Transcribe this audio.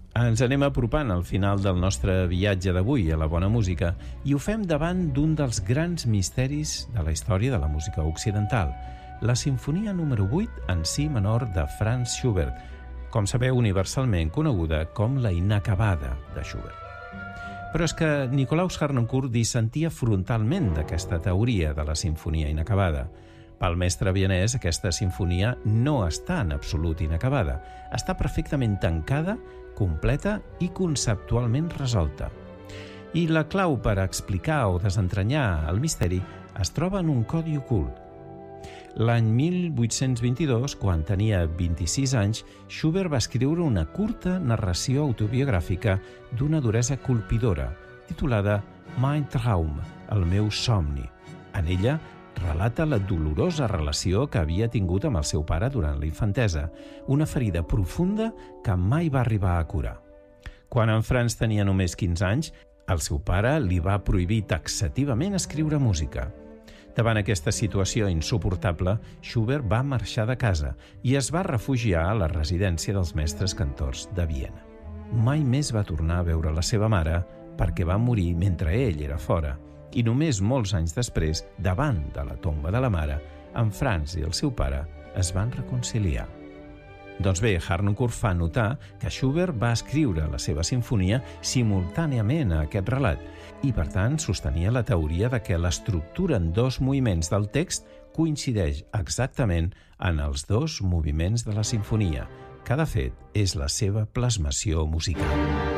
Ens anem apropant al final del nostre viatge d'avui a la bona música i ho fem davant d'un dels grans misteris de la història de la música occidental, la Simfonia número 8 en si menor de Franz Schubert, com sabeu universalment coneguda com la inacabada de Schubert. Però és que Nikolaus Harnoncourt dissentia frontalment d'aquesta teoria de la sinfonia inacabada. Pel mestre vienès, aquesta sinfonia no està en absolut inacabada, està perfectament tancada, completa i conceptualment resolta. I la clau per explicar o desentranyar el misteri es troba en un codi ocult. L'any 1822, quan tenia 26 anys, Schubert va escriure una curta narració autobiogràfica d'una duresa colpidora, titulada Mein Traum, el meu somni. En ella relata la dolorosa relació que havia tingut amb el seu pare durant la infantesa, una ferida profunda que mai va arribar a curar. Quan en Franz tenia només 15 anys, el seu pare li va prohibir taxativament escriure música. Davant aquesta situació insuportable, Schubert va marxar de casa i es va refugiar a la residència dels mestres cantors de Viena. Mai més va tornar a veure la seva mare perquè va morir mentre ell era fora, i només molts anys després, davant de la tomba de la mare, en Franz i el seu pare es van reconciliar. Doncs bé, Harnoncourt fa notar que Schubert va escriure la seva sinfonia simultàniament a aquest relat i, per tant, sostenia la teoria de que l'estructura en dos moviments del text coincideix exactament en els dos moviments de la sinfonia, que de fet és la seva plasmació musical.